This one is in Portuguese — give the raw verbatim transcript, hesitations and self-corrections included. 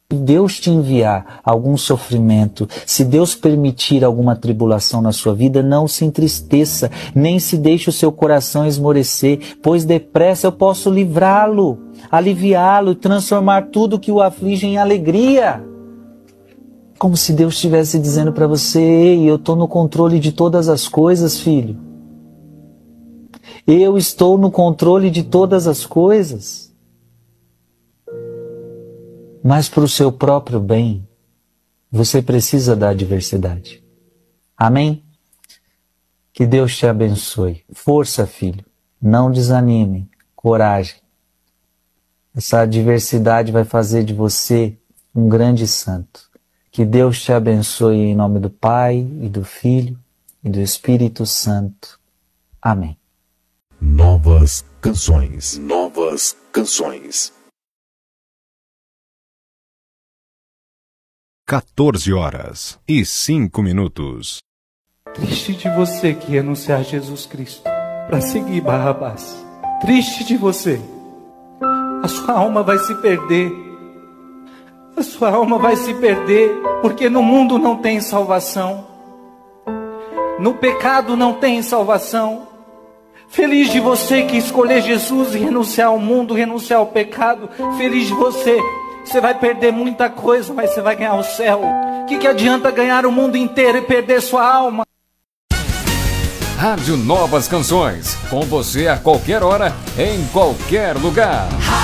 Deus te enviar algum sofrimento, se Deus permitir alguma tribulação na sua vida, não se entristeça, nem se deixe o seu coração esmorecer, pois depressa eu posso livrá-lo, aliviá-lo, transformar tudo que o aflige em alegria. Como se Deus estivesse dizendo para você: ei, eu estou no controle de todas as coisas, filho. Eu estou no controle de todas as coisas. Mas para o seu próprio bem, você precisa da adversidade. Amém? Que Deus te abençoe. Força, filho. Não desanime. Coragem. Essa adversidade vai fazer de você um grande santo. Que Deus te abençoe em nome do Pai, e do Filho, e do Espírito Santo. Amém. Novas canções. Novas canções. quatorze horas e cinco minutos. Triste de você que renunciar a Jesus Cristo para seguir Barrabás. Triste de você. A sua alma vai se perder. A sua alma vai se perder, porque no mundo não tem salvação. No pecado não tem salvação. Feliz de você que escolher Jesus e renunciar ao mundo, renunciar ao pecado. Feliz de você. Você vai perder muita coisa, mas você vai ganhar o céu. O que, que adianta ganhar o mundo inteiro e perder sua alma? Rádio Novas Canções. Com você a qualquer hora, em qualquer lugar.